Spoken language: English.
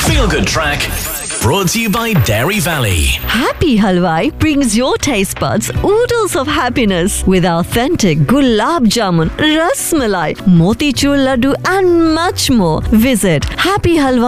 Feel Good Track, brought to you by Dairy Valley. Happy Halwai brings your taste buds oodles of happiness with authentic gulab jamun, ras malai, motichur laddu and much more. Visit Happy Halwai